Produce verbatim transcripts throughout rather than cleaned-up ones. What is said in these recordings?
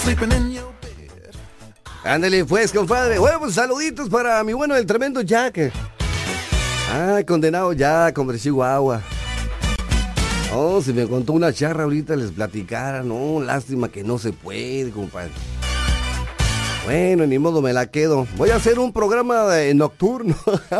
Ándale pues, compadre. Bueno, pues saluditos para mi bueno, el tremendo Jack. Ah, condenado Jack, hombre, Chihuahua. Oh, si me contó una charra ahorita les platicara. No, lástima que no se puede, compadre. Bueno, ni modo, me la quedo. Voy a hacer un programa de nocturno.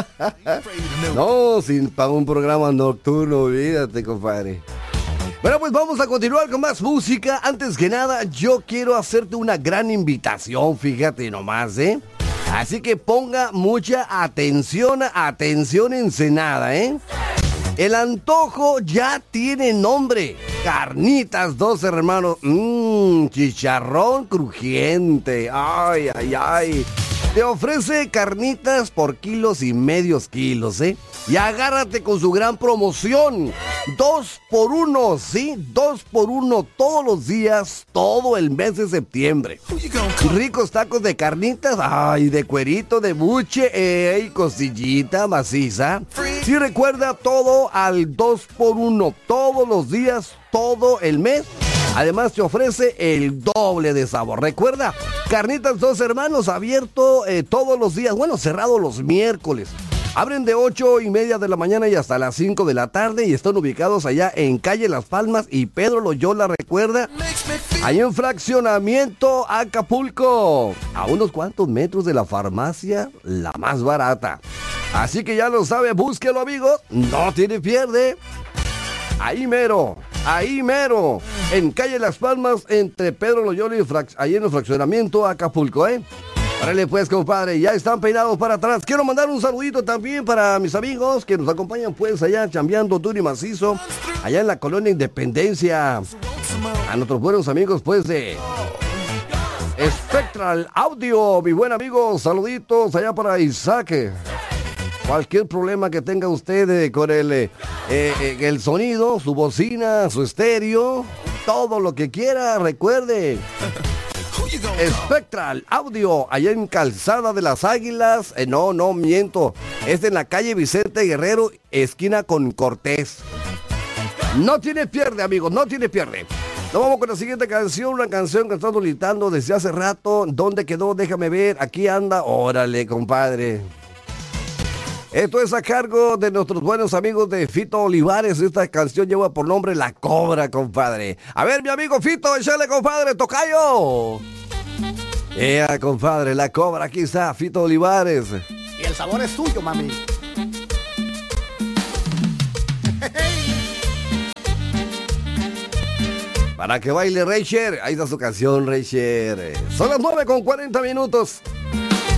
No, sin para un programa nocturno, olvídate, compadre. Bueno, pues vamos a continuar con más música. Antes que nada, yo quiero hacerte una gran invitación, fíjate nomás, ¿eh? Así que ponga mucha atención, atención Ensenada, ¿eh? El antojo ya tiene nombre. Carnitas Dos Hermanos. Mmm, chicharrón crujiente. Ay, ay, ay. Te ofrece carnitas por kilos y medios kilos, ¿eh? Y agárrate con su gran promoción. Dos por uno, ¿sí? Dos por uno todos los días, todo el mes de septiembre. Ricos tacos de carnitas, ay, de cuerito, de buche, ey, costillita maciza. Sí, recuerda, todo al dos por uno, todos los días, todo el mes. Además te ofrece el doble de sabor. Recuerda, Carnitas Dos Hermanos, abierto eh, todos los días, bueno, cerrado los miércoles. Abren de ocho y media de la mañana y hasta las cinco de la tarde y están ubicados allá en calle Las Palmas y Pedro Loyola, recuerda, hay un fraccionamiento Acapulco, a unos cuantos metros de la farmacia, la más barata. Así que ya lo sabe, búsquelo, amigos, no tiene pierde. Ahí mero, ahí mero, en calle Las Palmas, entre Pedro Loyola y frac- ahí en el fraccionamiento Acapulco, ¿eh? Órale pues, compadre, ya están peinados para atrás. Quiero mandar un saludito también para mis amigos que nos acompañan pues allá chambeando duro y macizo, allá en la colonia Independencia. A nuestros buenos amigos pues de Spectral Audio, mi buen amigo, saluditos allá para Isaac. Cualquier problema que tenga usted eh, con el, eh, eh, el sonido, su bocina, su estéreo, todo lo que quiera, recuerde. Spectral Audio, allá en Calzada de las Águilas, eh, no, no miento, es en la calle Vicente Guerrero, esquina con Cortés. No tiene pierde, amigos, no tiene pierde. Nos vamos con la siguiente canción, una canción que está solicitando desde hace rato. ¿Dónde quedó? Déjame ver, aquí anda, órale, compadre. Esto es a cargo de nuestros buenos amigos de Fito Olivares. Esta canción lleva por nombre La Cobra, compadre. A ver, mi amigo Fito, échale, compadre, tocayo. Ea, compadre, La Cobra, aquí está, Fito Olivares. Y el sabor es tuyo, mami. Para que baile Reicher, ahí está su canción, Reicher. Son las nueve con cuarenta minutos.